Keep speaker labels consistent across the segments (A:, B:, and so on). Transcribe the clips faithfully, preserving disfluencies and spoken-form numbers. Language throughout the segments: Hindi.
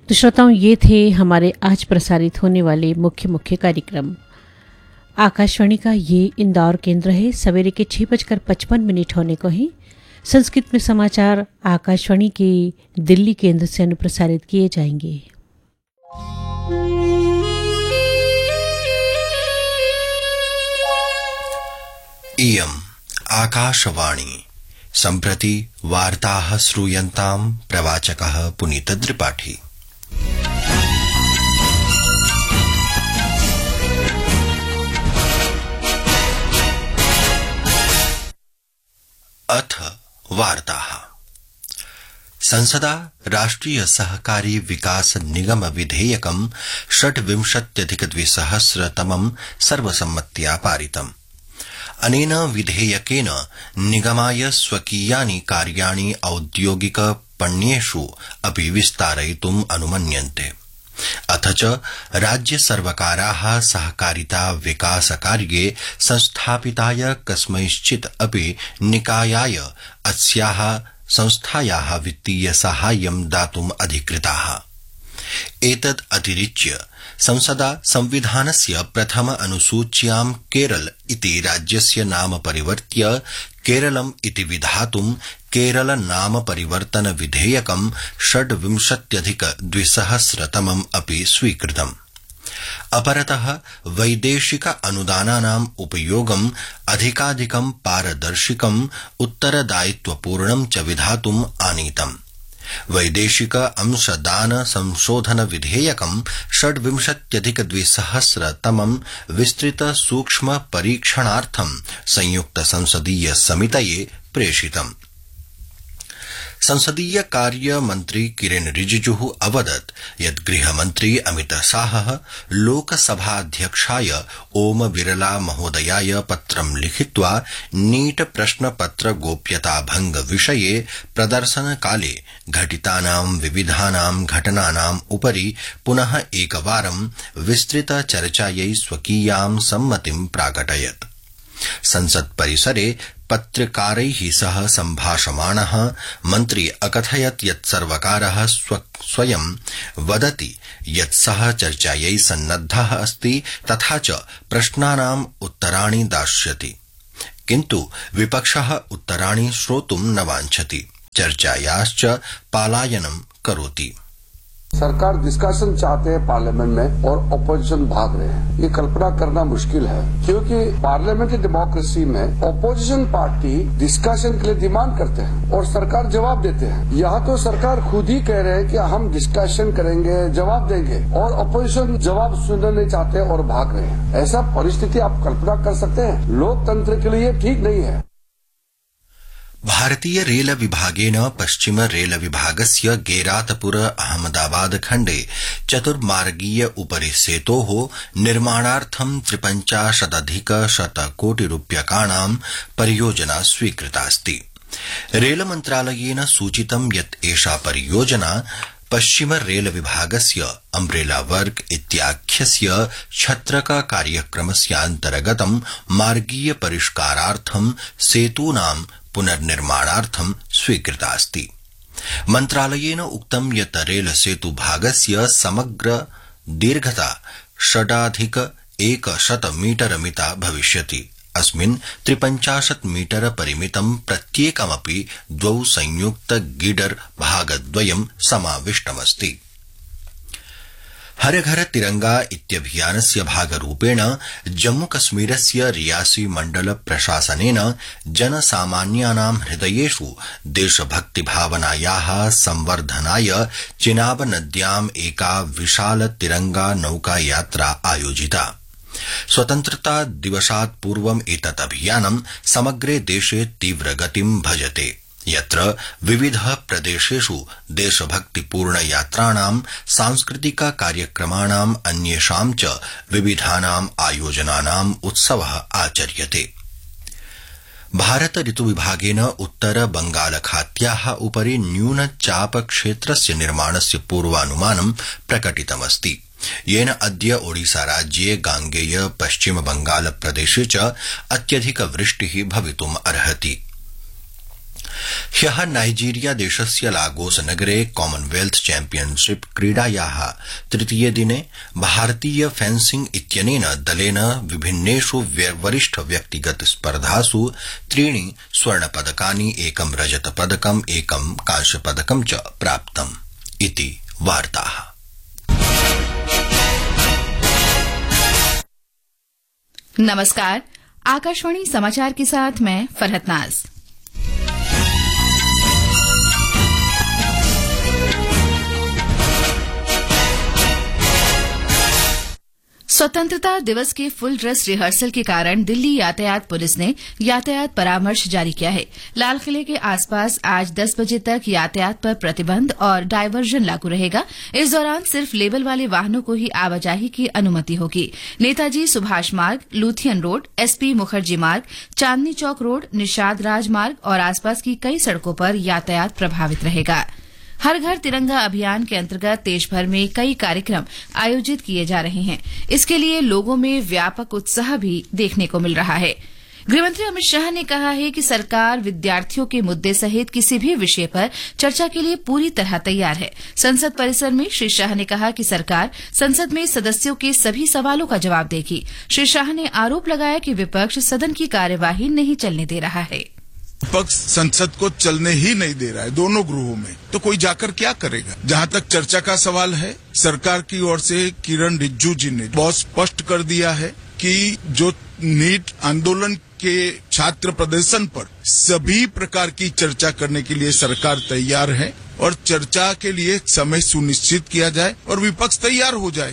A: तो श्रोताओं, ये थे हमारे आज प्रसारित होने वाले मुख्य मुख्य कार्यक्रम। आकाशवाणी का ये इंदौर केंद्र है। सवेरे के छह बजकर पचपन मिनट होने को ही संस्कृत में समाचार आकाशवाणी के दिल्ली केंद्र से अनुप्रसारित किए जाएंगे।
B: इयम् आकाशवाणी। सम्प्रति वार्ताः श्रूयन्ताम्। प्रवाचकः पुनीत त्रिपाठी। अथ वार्ताः। संसदा राष्ट्रिय सहकारी विकास निगम विधेयकं षड्विंशत्यधिक द्विसहस्रतमं सर्वसम्मत्या पारितम्। अनेन विधेयकेन निगमाय स्वकीयानि कार्याणि औद्योगिक पण्येषु अपि विस्तारयितुम् अनुमन्यन्ते। अथ च राज्य सर्वकाराः सहकारिता विकास कार्ये संस्थापिताय कस्मैश्चित् अपि निकायाय अस्याः संस्थायाः वित्तीय साहाय्यं दातुम् अधिकृताः। एतद् अतिरिच्य संसदा संविधानस्य प्रथम अनुसूच्यां केरल इति राज्यस्य नाम परिवर्त्य केरलम् इति विधातुं केरल नाम परिवर्तन विधेयकं षड्विंशत्यधिक द्विसहस्रतमम् अपि स्वीकृतम्। अपरतः वैदेशिक अनुदानानाम् उपयोगम् अधिकाधिकं पारदर्शिकम् उत्तरदायित्वपूर्णं च विधातुम् आनीतम्। वैदेशिक अंशदान संशोधन विधेयकं षड्विंशत्यधिक द्विसहस्रतमं विस्तृत सूक्ष्म परीक्षणार्थं संयुक्त संसदीय समितये प्रेषितम्। संसदीय कार्य मंत्री किरेन रिजिजुः अवदत् यत् गृहमन्त्री अमित शाहः लोकसभाध्यक्षाय ओम बिरला महोदयाय पत्रं लिखित्वा नीट प्रश्नपत्र गोप्यता भंग विषये प्रदर्शनकाले घटितानां विविधानां घटनानाम् उपरि पुनः एकवारं विस्तृत चर्चायै स्वकीयां सम्मतिं प्राकटयत्। संसत् परिसरे पत्रकारैः सह सम्भाषमाणः मन्त्री अकथयत् यत् सर्वकारः स्वयं वदति यत् सः चर्चायै सन्नद्धः अस्ति तथा च प्रश्नानाम् उत्तराणि दास्यति, किन्तु विपक्षः उत्तराणि श्रोतुं न वाञ्छति, चर्चायाश्च पलायनं करोति।
C: सरकार डिस्कशन चाहते हैं पार्लियामेंट में और ऑपोजिशन भाग रहे हैं। ये कल्पना करना मुश्किल है, क्योंकि पार्लियामेंट्री डेमोक्रेसी में ऑपोजिशन पार्टी डिस्कशन के लिए डिमांड करते हैं और सरकार जवाब देते हैं। यहाँ तो सरकार खुद ही कह रहे हैं कि हम डिस्कशन करेंगे, जवाब देंगे, और ऑपोजिशन जवाब सुनना नहीं चाहते और भाग रहे हैं। ऐसा परिस्थिति आप कल्पना कर सकते हैं? लोकतंत्र के लिए ठीक नहीं है।
B: भारतीय रेल विभागेन पश्चिम रेल विभागस्य गेरातपुर अहमदाबाद खण्डे चतुर्मार्गीय उपरि सेतोः निर्माणार्थं त्रिपञ्चाशदधिक शतकोटिरूप्यकाणां परियोजना स्वीकृतास्ति। रेलमन्त्रालयेन सूचितं यत् एषा परियोजना पश्चिम रेल विभागस्य अम्ब्रेला वर्क इत्याख्यस्य छत्रक कार्यक्रमस्यान्तर्गतं मार्गीय परिष्कारार्थं सेतूनां पुनर्निर्माणार्थं स्वीकृतास्ति। मन्त्रालयेन उक्तं यत् रेल सेतु भागस्य समग्र दीर्घता षडाधिक एकशत मीटर मिता भविष्यति। अस्मिन् त्रिपञ्चाशत् मीटर परिमितं प्रत्येकमपि द्वौ संयुक्त गिडर भागद्वयं समाविष्टमस्ति। हर घर तिरंगा इत्यभियानस्य भागरूपेण जम्मूकश्मीरस्य रियासी मण्डल प्रशासनेन जनसामान्यानां हृदयेषु देशभक्तिभावनायाः संवर्धनाय चिनाब नद्याम् एका विशाल तिरंगा नौका यात्रा आयोजिता। स्वतन्त्रता दिवसात् पूर्वम् एतत् अभियानं समग्रे देशे तीव्रगतिं भजते, यत्र विविध प्रदेशेषु देशभक्तिपूर्ण यात्राणां सांस्कृतिक कार्यक्रमाणाम् अन्येषां च विविधानाम् आयोजनानाम् उत्सवः आचर्यते। भारत ऋतुविभागेन उत्तर बंगालखात्याः उपरि न्यूनचाप क्षेत्रस्य निर्माणस्य पूर्वानुमानं प्रकटितमस्ति, येन अद्य ओडिसा राज्ये गांगेय पश्चिम बंगाल प्रदेशे च अत्यधिक वृष्टिः भवितुम् अर्हति। ह्यः नाइजीरिया देशस्य लागोस नगरे कॉमनवेल्थ चैम्पियनशिप क्रीडायाः तृतीये दिने भारतीय फेंसिंग इत्यनेन दलेन विभिन्नेषु वरिष्ठ व्यक्तिगत स्पर्धासु त्रीणि स्वर्णपदकानि एकं रजतपदकम् एकं कांस्यपदकं च प्राप्तम् इति वार्ताः।
D: नमस्कार, आकाशवाणी समाचार के साथ मैं फरहत नाज। स्वतंत्रता दिवस के फुल ड्रेस रिहर्सल के कारण दिल्ली यातायात पुलिस ने यातायात परामर्श जारी किया है। लाल किले के आसपास आज दस बजे तक यातायात पर प्रतिबंध और डायवर्जन लागू रहेगा। इस दौरान सिर्फ लेबल वाले वाहनों को ही आवाजाही की अनुमति होगी। नेताजी सुभाष मार्ग, लुथियन रोड, एसपी मुखर्जी मार्ग, चांदनी चौक रोड, निषाद राज मार्ग और आसपास की कई सड़कों पर यातायात प्रभावित रहेगा। हर घर तिरंगा अभियान के अंतर्गत देशभर में कई कार्यक्रम आयोजित किए जा रहे हैं। इसके लिए लोगों में व्यापक उत्साह भी देखने को मिल रहा है। गृहमंत्री अमित शाह ने कहा है कि सरकार विद्यार्थियों के मुद्दे सहित किसी भी विषय पर चर्चा के लिए पूरी तरह तैयार है। संसद परिसर में श्री शाह ने कहा कि सरकार संसद में सदस्यों के सभी सवालों का जवाब देगी। श्री शाह ने आरोप लगाया कि विपक्ष सदन की कार्यवाही नहीं चलने दे रहा है।
E: विपक्ष संसद को चलने ही नहीं दे रहा है दोनों गृहों में, तो कोई जाकर क्या करेगा। जहां तक चर्चा का सवाल है, सरकार की ओर से किरण रिजिजू जी ने बहुत स्पष्ट कर दिया है कि जो नीट आंदोलन के छात्र प्रदर्शन पर सभी प्रकार की चर्चा करने के लिए सरकार तैयार है और चर्चा के लिए समय सुनिश्चित किया जाए और विपक्ष तैयार हो जाए।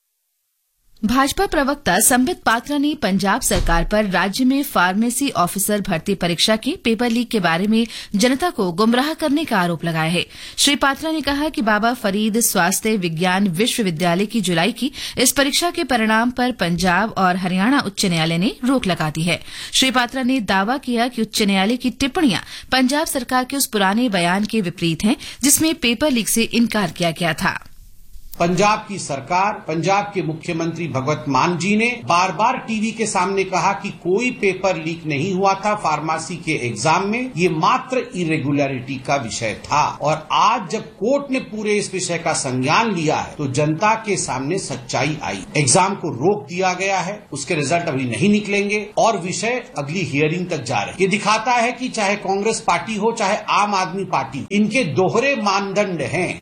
D: भाजपा प्रवक्ता संबित पात्रा ने पंजाब सरकार पर राज्य में फार्मेसी ऑफिसर भर्ती परीक्षा के पेपर लीक के बारे में जनता को गुमराह करने का आरोप लगाया है। श्री पात्रा ने कहा कि बाबा फरीद स्वास्थ्य विज्ञान विश्वविद्यालय की जुलाई की इस परीक्षा के परिणाम पर पंजाब और हरियाणा उच्च न्यायालय ने रोक लगा दी है। श्री पात्रा ने दावा किया कि उच्च न्यायालय की टिप्पणियां पंजाब सरकार के उस पुराने बयान के विपरीत हैं जिसमें पेपर लीक से इनकार किया गया था।
F: पंजाब की सरकार, पंजाब के मुख्यमंत्री भगवत मान जी ने बार बार टीवी के सामने कहा कि कोई पेपर लीक नहीं हुआ था फार्मेसी के एग्जाम में, ये मात्र इरेगुलरिटी का विषय था। और आज जब कोर्ट ने पूरे इस विषय का संज्ञान लिया है तो जनता के सामने सच्चाई आई। एग्जाम को रोक दिया गया है, उसके रिजल्ट अभी नहीं निकलेंगे और विषय अगली हियरिंग तक जा रहे हैं। ये दिखाता है कि चाहे कांग्रेस पार्टी हो चाहे आम आदमी पार्टी, इनके दोहरे मानदंड हैं।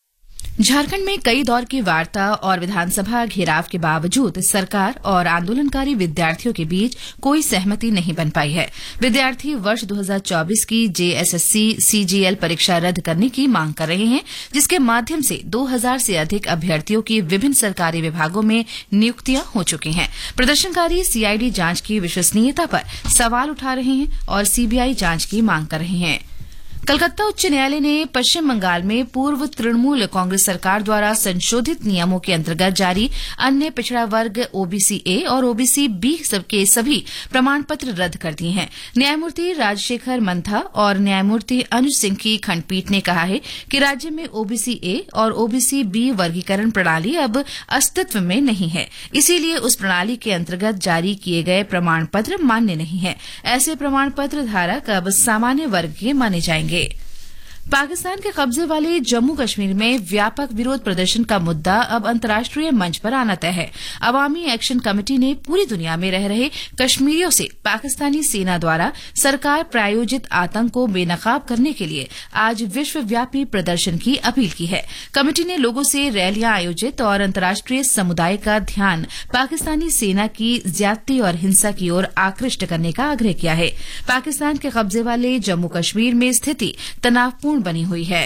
D: झारखंड में कई दौर की वार्ता और विधानसभा घेराव के बावजूद सरकार और आंदोलनकारी विद्यार्थियों के बीच कोई सहमति नहीं बन पाई है। विद्यार्थी वर्ष दो हज़ार चौबीस की जेएसएससी सीजीएल परीक्षा रद्द करने की मांग कर रहे हैं, जिसके माध्यम से दो हज़ार से अधिक अभ्यर्थियों की विभिन्न सरकारी विभागों में नियुक्तियां हो चुकी हैं। प्रदर्शनकारी सीआईडी जांच की विश्वसनीयता पर सवाल उठा रहे हैं और सीबीआई जांच की मांग कर रहे हैं। कलकत्ता उच्च न्यायालय ने पश्चिम बंगाल में पूर्व तृणमूल कांग्रेस सरकार द्वारा संशोधित नियमों के अंतर्गत जारी अन्य पिछड़ा वर्ग ओबीसी ए और ओबीसी बी के सभी प्रमाण पत्र रद्द कर दिए हैं। न्यायमूर्ति राजशेखर मंथा और न्यायमूर्ति अनुज सिंह की खंडपीठ ने कहा है कि राज्य में ओबीसी ए और ओबीसी बी वर्गीकरण प्रणाली अब अस्तित्व में नहीं है, इसीलिए उस प्रणाली के अंतर्गत जारी किए गए प्रमाण पत्र मान्य नहीं है। ऐसे प्रमाण पत्र धारक अब सामान्य वर्ग के माने जाएंगे। पाकिस्तान के कब्जे वाले जम्मू कश्मीर में व्यापक विरोध प्रदर्शन का मुद्दा अब अंतर्राष्ट्रीय मंच पर आना तय है। अवामी एक्शन कमेटी ने पूरी दुनिया में रह रहे कश्मीरियों से पाकिस्तानी सेना द्वारा सरकार प्रायोजित आतंक को बेनकाब करने के लिए आज विश्वव्यापी प्रदर्शन की अपील की है। कमेटी ने लोगों से रैलियां आयोजित और अंतर्राष्ट्रीय समुदाय का ध्यान पाकिस्तानी सेना की ज्यादती और हिंसा की ओर आकृष्ट करने का आग्रह किया है। पाकिस्तान के कब्जे वाले जम्मू कश्मीर में स्थिति तनावपूर्ण बनी हुई है।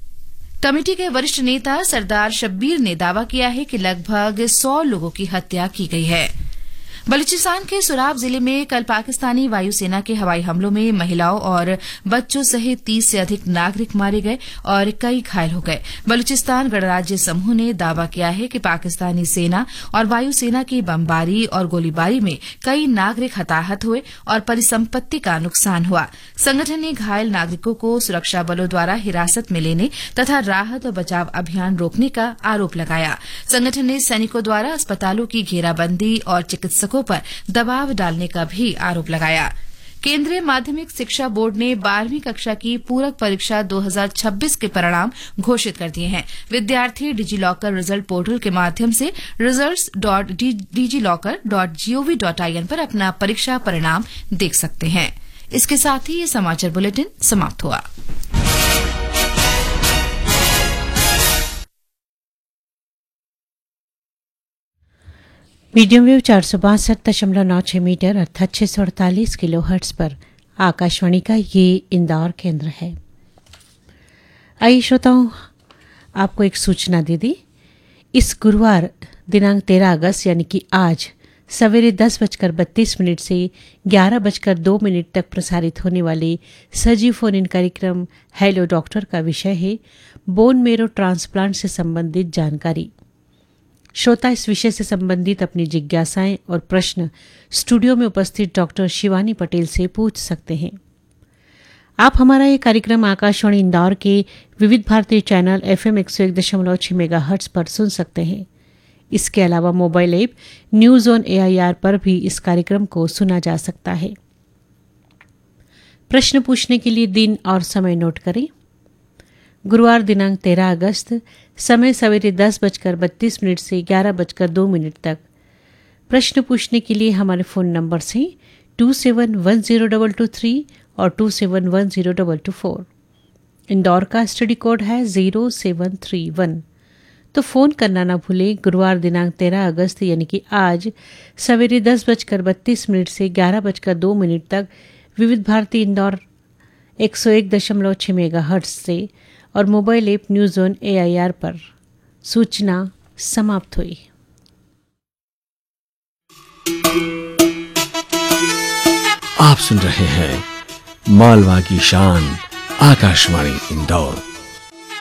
D: कमेटी के वरिष्ठ नेता सरदार शब्बीर ने दावा किया है कि लगभग सौ लोगों की हत्या की गई है। बलूचिस्तान के सुराब जिले में कल पाकिस्तानी वायुसेना के हवाई हमलों में महिलाओं और बच्चों सहित तीस से अधिक नागरिक मारे गए और कई घायल हो गए। बलूचिस्तान गणराज्य समूह ने दावा किया है कि पाकिस्तानी सेना और वायुसेना की बमबारी और गोलीबारी में कई नागरिक हताहत हुए और परिसंपत्ति का नुकसान हुआ। संगठन ने घायल नागरिकों को सुरक्षा बलों द्वारा हिरासत में लेने तथा राहत और बचाव अभियान रोकने का आरोप लगाया। संगठन ने सैनिकों द्वारा अस्पतालों की घेराबंदी और चिकित्सकों पर दबाव डालने का भी आरोप लगाया। केंद्रीय माध्यमिक शिक्षा बोर्ड ने बारहवीं कक्षा की पूरक परीक्षा दो हज़ार छब्बीस के परिणाम घोषित कर दिए हैं। विद्यार्थी डिजीलॉकर रिजल्ट पोर्टल के माध्यम से results dot DigiLocker dot gov dot I N पर अपना परीक्षा परिणाम देख सकते हैं। इसके साथ ही ये समाचार बुलेटिन समाप्त हुआ।
A: मीडियम वेव चार सौ बासठ दशमलव नौ छह मीटर अर्थात छह सौ अड़तालीस किलो हर्ट्ज पर आकाशवाणी का ये इंदौर केंद्र है। आइए श्रोताओं, आपको एक सूचना दे दी। इस गुरुवार दिनांक तेरह अगस्त यानी कि आज सवेरे दस बजकर बत्तीस मिनट से ग्यारह बजकर दो मिनट तक प्रसारित होने वाले सजीव फोन इन कार्यक्रम हेलो डॉक्टर का विषय है बोन मेरो ट्रांसप्लांट से संबंधित जानकारी। श्रोता इस विषय से संबंधित अपनी जिज्ञासाएं और प्रश्न स्टूडियो में उपस्थित डॉक्टर शिवानी पटेल से पूछ सकते हैं। आप हमारा ये कार्यक्रम आकाशवाणी इंदौर के विविध भारतीय चैनल एफएम एक सौ एक दशमलव छह मेगा हर्ट्ज पर सुन सकते हैं। इसके अलावा mobile app news on AIR पर भी इस कार्यक्रम को सुना जा सकता है। प्रश्न पूछने के लिए दिन और समय नोट करें। गुरुवार दिनांक तेरह अगस्त, समय सवेरे दस बजकर बत्तीस मिनट से ग्यारह बजकर दो मिनट तक। प्रश्न पूछने के लिए हमारे फोन नंबर से to seven one zero double two three और to seven one zero double two four. Indore का स्टडी कोड है जीरो सेवन थ्री वन। तो फोन करना ना भूलें। गुरुवार दिनांक तेरह अगस्त यानी कि आज सवेरे दस बजकर बत्तीस मिनट से ग्यारह बजकर दो मिनट तक विविध भारती इंदौर एक सौ एक दशमलव छह मेगा हर्ट्ज से और mobile app news on AIR पर। सूचना समाप्त हुई।
G: आप सुन रहे हैं मालवा की शान आकाशवाणी इंदौर।